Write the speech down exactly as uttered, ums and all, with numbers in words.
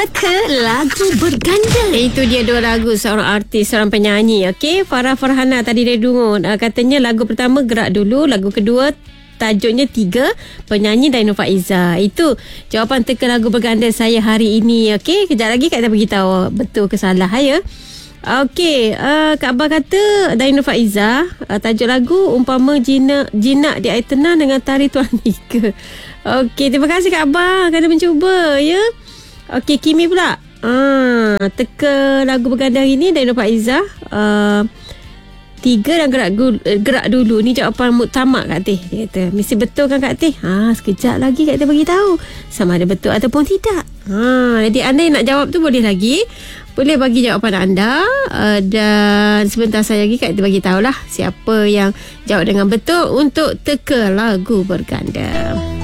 Teka lagu berganda. Itu dia dua lagu seorang artis, seorang penyanyi. Okey, Farah Farhana tadi dia dungun. Uh, katanya lagu pertama Gerak Dulu, lagu kedua tajuknya Tiga, penyanyi Dainu Faiza. Itu jawapan teka lagu berganda saya hari ini. Okey, kejap lagi Kak Ita beritahu betul ke salah ya. Okey, uh, Kak Abah kata Dainu Faiza, uh, tajuk lagu umpama jinak jinak di air tenang dengan tari Tuan Nika. Okey, terima kasih Kak Abah kerana mencuba ya. Okey, Kimi pula. Ah, teka lagu berganda hari ni Dainu Faiza. Uh, Tiga dan gerak, gerak dulu. Ni jawapan muktamad Kak Teh. Dia kata, mesti betul kan Kak Teh? Ha, sekejap lagi Kak Teh bagi tahu sama ada betul ataupun tidak. Ha, jadi anda yang nak jawab tu boleh lagi. Boleh bagi jawapan anda. Uh, dan sebentar saya lagi Kak Teh bagi tahulah siapa yang jawab dengan betul untuk teka lagu berganda.